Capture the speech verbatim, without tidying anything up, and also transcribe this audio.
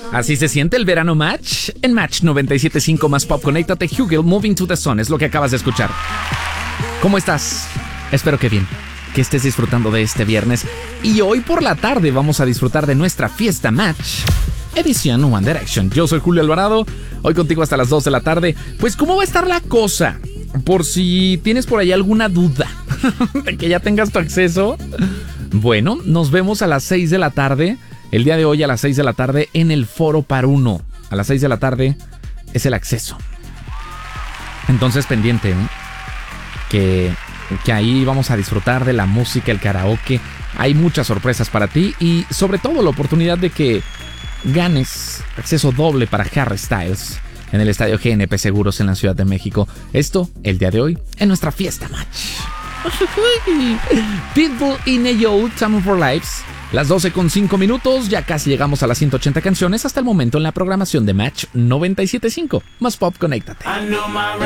Así se siente el verano Match. En Match noventa y siete punto cinco más pop, conéctate. Hugel, Moving to the Sun es lo que acabas de escuchar. ¿Cómo estás? Espero que bien, que estés disfrutando de este viernes. Y hoy por la tarde vamos a disfrutar de nuestra fiesta Match edición One Direction. Yo soy Julio Alvarado, hoy contigo hasta las dos de la tarde. Pues ¿cómo va a estar la cosa? Por si tienes por ahí alguna duda de que ya tengas tu acceso. Bueno, nos vemos a las seis de la tarde. El día de hoy a las seis de la tarde en el Foro Par Uno. A las seis de la tarde es el acceso. Entonces pendiente, ¿eh? que, que ahí vamos a disfrutar de la música, el karaoke. Hay muchas sorpresas para ti y sobre todo la oportunidad de que ganes acceso doble para Harry Styles en el Estadio G N P Seguros en la Ciudad de México. Esto el día de hoy en nuestra fiesta Match. Pitbull y Neyo, Time for Lives. Las doce con cinco minutos, ya casi llegamos a las ciento ochenta canciones hasta el momento en la programación de Match noventa y siete punto cinco. Más pop, conéctate.